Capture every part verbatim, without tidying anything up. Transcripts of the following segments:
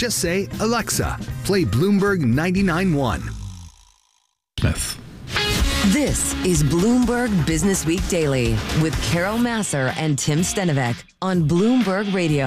Just say, Alexa, play Bloomberg ninety-nine point one. Smith. This is Bloomberg Business Week Daily with Carol Massar and Tim Stenovec on Bloomberg Radio.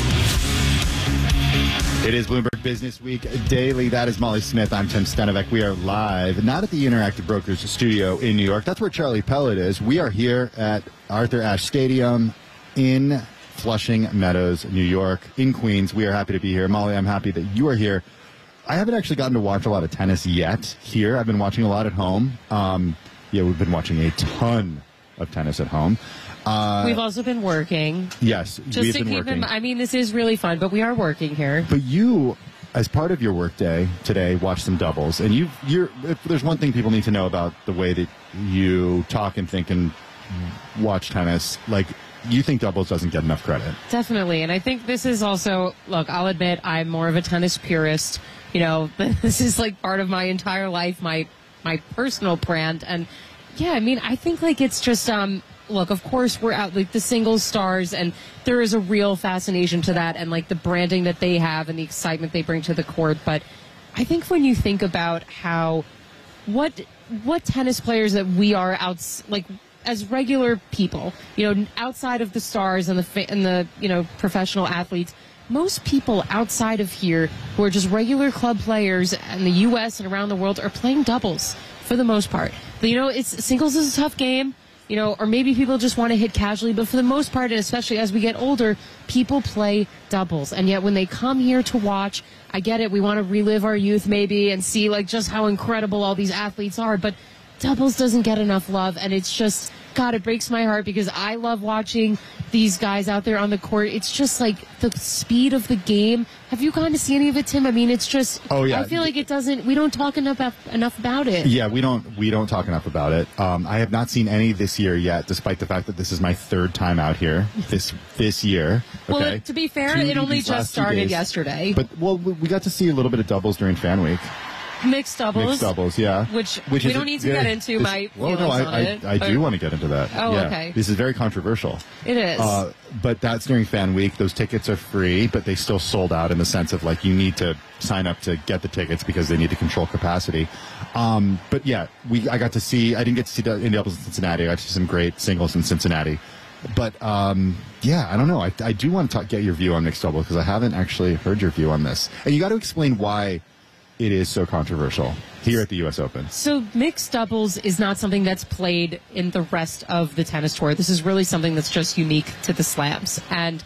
It is Bloomberg Business Week Daily. That is Molly Smith. I'm Tim Stenovec. We are live, not at the Interactive Brokers studio in New York. That's where Charlie Pellet is. We are here at Arthur Ashe Stadium in Flushing Meadows, New York, in Queens. We are happy to be here. Molly, I'm happy that you are here. I haven't actually gotten to watch a lot of tennis yet here. I've been watching a lot at home. Um, yeah, we've been watching a ton of tennis at home. Uh, We've also been working. Yes, just we've to been keep working. him. I mean, this is really fun, but we are working here. But you, as part of your workday today, watched some doubles, and you, you're. If there's one thing people need to know about the way that you talk and think and watch tennis, like. You think doubles doesn't get enough credit. Definitely. And I think this is also, look, I'll admit I'm more of a tennis purist. You know, this is like part of my entire life, my my personal brand. And yeah, I mean, I think like it's just, um, look, of course we're out like the singles stars and there is a real fascination to that and like the branding that they have and the excitement they bring to the court. But I think when you think about how, what, what tennis players that we are out, like, as regular people, you know, outside of the stars and the fa- and the you know professional athletes, most people outside of here who are just regular club players in the U S and around the world are playing doubles for the most part. But, you know, it's singles is a tough game, you know, or maybe people just want to hit casually. But for the most part, and especially as we get older, people play doubles. And yet when they come here to watch, I get it. We want to relive our youth maybe and see like just how incredible all these athletes are, but doubles doesn't get enough love, and it's just, God, it breaks my heart because I love watching these guys out there on the court. It's just like the speed of the game. Have you gone to see any of it, Tim? I mean, it's just, oh, yeah. I feel like it doesn't, we don't talk enough, enough about it. Yeah, we don't we don't talk enough about it. Um, I have not seen any this year yet, despite the fact that this is my third time out here this this year. Okay? Well, to be fair, Two it only these last just two started days. yesterday. But, well, we got to see a little bit of doubles during Fan Week. Mixed doubles. Mixed doubles, yeah. Which, Which we is don't a- need to yeah, get into this- my well, feelings no, I, on I, it. I but- do want to get into that. Oh, yeah. okay. This is very controversial. It is. Uh, but that's during Fan Week. Those tickets are free, but they still sold out in the sense of, like, you need to sign up to get the tickets because they need to control capacity. Um, but, yeah, we I got to see – I didn't get to see the Indian doubles in Cincinnati. I got to see some great singles in Cincinnati. But, um, yeah, I don't know. I, I do want to talk, get your view on mixed doubles because I haven't actually heard your view on this. And you got to explain why it is so controversial here at the U S Open. So mixed doubles is not something that's played in the rest of the tennis tour. This is really something that's just unique to the slams. And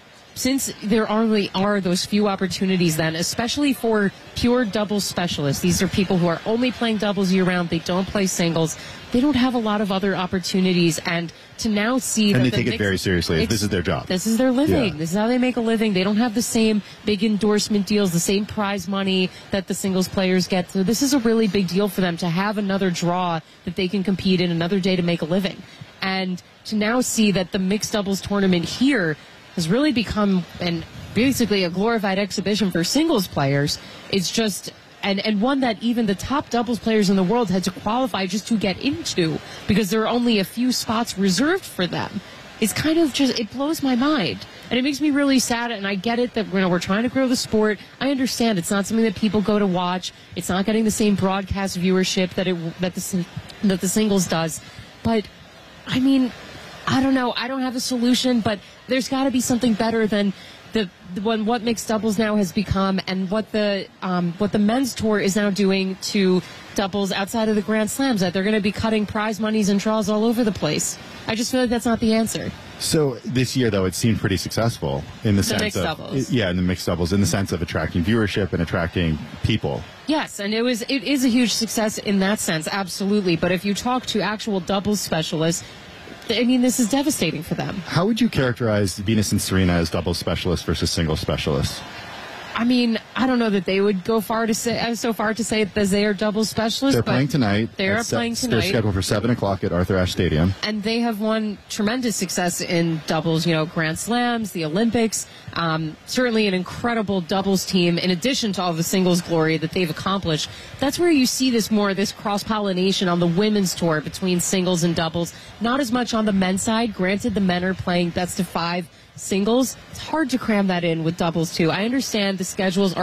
since there only are those few opportunities then, especially for pure doubles specialists, these are people who are only playing doubles year-round, they don't play singles, they don't have a lot of other opportunities. And to now see and that they the take it mixed- very seriously. It's- This is their job. This is their living. Yeah. This is how they make a living. They don't have the same big endorsement deals, the same prize money that the singles players get. So this is a really big deal for them to have another draw that they can compete in another day to make a living. And to now see that the mixed doubles tournament here has really become an basically a glorified exhibition for singles players. It's just and and one that even the top doubles players in the world had to qualify just to get into because there are only a few spots reserved for them. It's kind of just, it blows my mind. And it makes me really sad, and I get it that you know, we're trying to grow the sport. I understand it's not something that people go to watch. It's not getting the same broadcast viewership that it that the that the singles does. But I mean, I don't know. I don't have a solution, but there's got to be something better than the, the when what mixed doubles now has become, and what the um, what the men's tour is now doing to doubles outside of the Grand Slams. That they're going to be cutting prize monies and draws all over the place. I just feel like that's not the answer. So this year, though, it seemed pretty successful in the, The sense mixed of doubles. yeah, in the mixed doubles, in the sense of attracting viewership and attracting people. Yes, and it was it is a huge success in that sense, absolutely. But if you talk to actual doubles specialists, I mean, this is devastating for them. How would you characterize Venus and Serena as doubles specialists versus singles specialists? I mean, I don't know that they would go far to say uh, so far to say that they are double specialists. They're but playing tonight. They are at se- playing They're tonight, scheduled for seven o'clock at Arthur Ashe Stadium. and they have won tremendous success in doubles. You know, Grand Slams, the Olympics. Um, certainly, an incredible doubles team. In addition to all the singles glory that they've accomplished, that's where you see this more this cross pollination on the women's tour between singles and doubles. Not as much on the men's side. Granted, the men are playing best of five singles. It's hard to cram that in with doubles too. I understand the schedules are